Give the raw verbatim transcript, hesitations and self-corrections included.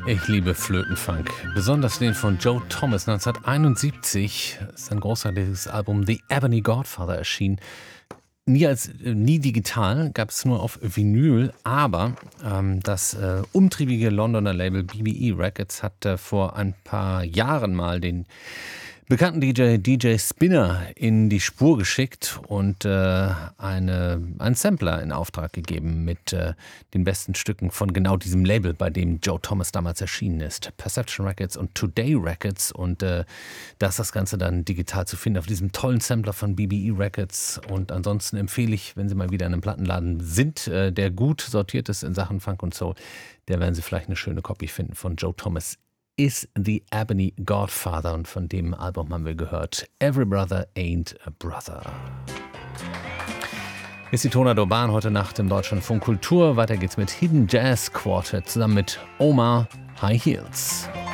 Ich liebe Flötenfunk, besonders den von Joe Thomas neunzehnhunderteinundsiebzig. Das ist ein großartiges Album, The Ebony Godfather, erschienen. Nie, als, nie digital, gab es nur auf Vinyl, aber ähm, das äh, umtriebige Londoner Label B B E Records hat äh, vor ein paar Jahren mal den bekannten D J D J Spinner in die Spur geschickt und äh, eine, einen Sampler in Auftrag gegeben mit äh, den besten Stücken von genau diesem Label, bei dem Joe Thomas damals erschienen ist. Perception Records und Today Records, und äh, da ist das Ganze dann digital zu finden auf diesem tollen Sampler von B B E Records. Und ansonsten empfehle ich, wenn Sie mal wieder in einem Plattenladen sind, äh, der gut sortiert ist in Sachen Funk und Soul, der werden Sie vielleicht eine schöne Kopie finden von Joe Thomas. Is The Ebony Godfather, und von dem Album haben wir gehört Every Brother Ain't a Brother. Ist die Tornado Bahn heute Nacht im Deutschlandfunk Kultur. Weiter geht's mit Hidden Jazz Quartet zusammen mit Omar High Heels.